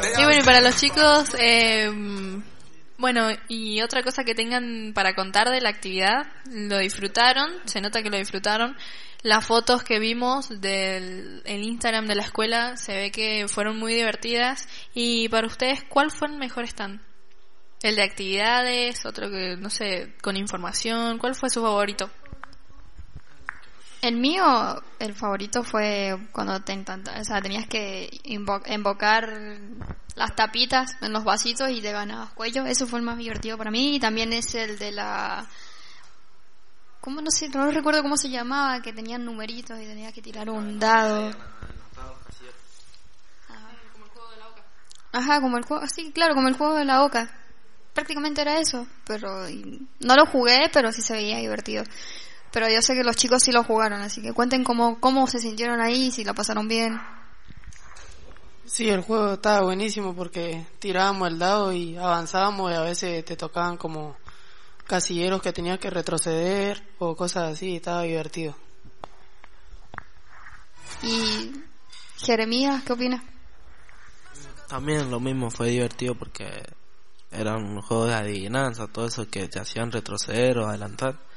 Y bueno, y para los chicos, bueno, y otra cosa que tengan para contar de la actividad, lo disfrutaron, se nota que lo disfrutaron. Las fotos que vimos del el Instagram de la escuela se ve que fueron muy divertidas. Y para ustedes, ¿cuál fue el mejor stand? ¿El de actividades? ¿Otro que, no sé, con información? ¿Cuál fue su favorito? El mío, el favorito fue cuando tenías que invocar las tapitas en los vasitos y te ganabas cuello. Eso fue el más divertido para mí. Y también es el de la... ¿Cómo? No sé, no recuerdo cómo se llamaba, que tenían numeritos y tenías que tirar un dado. Como el juego de la oca. Ajá, como el juego, sí, claro, como el juego de la oca. Prácticamente era eso, pero no lo jugué, pero sí se veía divertido. Pero yo sé que los chicos sí lo jugaron, así que cuenten cómo se sintieron ahí, si la pasaron bien. Sí, el juego estaba buenísimo porque tirábamos el dado y avanzábamos y a veces te tocaban como casilleros que tenías que retroceder o cosas así, estaba divertido. Y Jeremías, ¿qué opinas? También lo mismo, fue divertido porque eran juegos de adivinanza, todo eso que te hacían retroceder o adelantar.